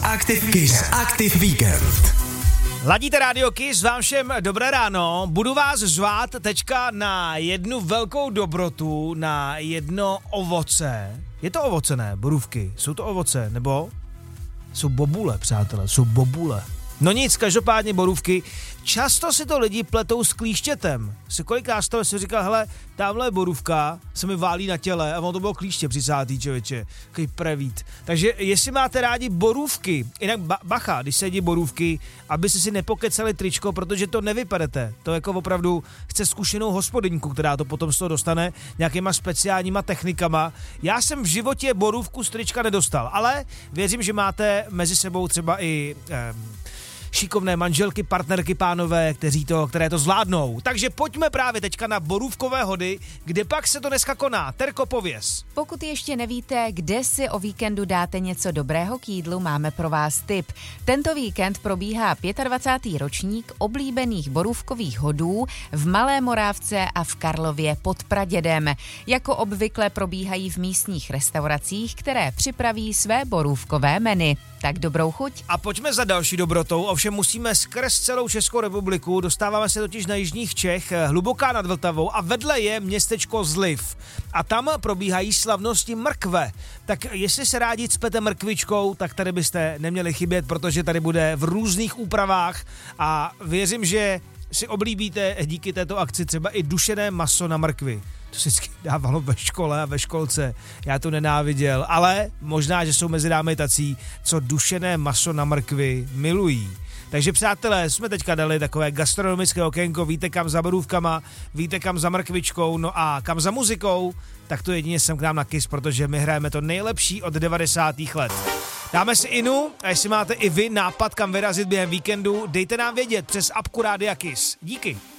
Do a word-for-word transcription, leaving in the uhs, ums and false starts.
Active Kiss Active Weekend. Ladíte Radio Kiss, vám všem dobré ráno. Budu vás zvát teďka na jednu velkou dobrotu, na jedno ovoce. Je to ovoce, ne? Borůvky. Jsou to ovoce, nebo? Jsou bobule, přátelé, jsou bobule. No nic, každopádně borůvky. Často si to lidi pletou s klíštětem. Si kolikrát z toho si říkal, hele, tamhle borůvka se mi válí na těle a ono to bylo klíště přisátý, člověče. Takový prevít. Takže jestli máte rádi borůvky, jinak ba- bacha, když se jedí borůvky, aby si si nepokecali tričko, protože to nevypadete. To jako opravdu chce zkušenou hospodyňku, která to potom z toho dostane nějakýma speciálníma technikama. Já jsem v životě borůvku z trička nedostal, ale věřím, že máte mezi sebou třeba i eh, šikovné manželky, partnerky, pánové, kteří to, které to zvládnou. Takže pojďme právě teďka na borůvkové hody, kde pak se to dneska koná. Terko, pověz. Pokud ještě nevíte, kde si o víkendu dáte něco dobrého k jídlu, máme pro vás tip. Tento víkend probíhá dvacátý pátý ročník oblíbených borůvkových hodů v Malé Morávce a v Karlově pod Pradědem. Jako obvykle probíhají v místních restauracích, které připraví své borůvkové menu. Tak dobrou chuť. A pojďme za další dobrotou, ovšem musíme skrz celou Českou republiku, dostáváme se totiž na jižních Čech, Hluboká nad Vltavou a vedle je městečko Zliv. A tam probíhají slavnosti mrkve. Tak jestli se rádi cpete mrkvičkou, tak tady byste neměli chybět, protože tady bude v různých úpravách a věřím, že si oblíbíte díky této akci třeba i dušené maso na mrkvi. To se vždycky dávalo ve škole a ve školce. Já to nenáviděl, ale možná, že jsou mezi námi tací, co dušené maso na mrkvi milují. Takže přátelé, jsme teďka dali takové gastronomické okénko, víte kam za borůvkama, víte kam za mrkvičkou, no a kam za muzikou, tak to jedině sem k nám na Kiss, protože my hrajeme to nejlepší od devadesátých let. Dáme si inu a jestli máte i vy nápad, kam vyrazit během víkendu, dejte nám vědět přes apku Rádia Kiss. Díky.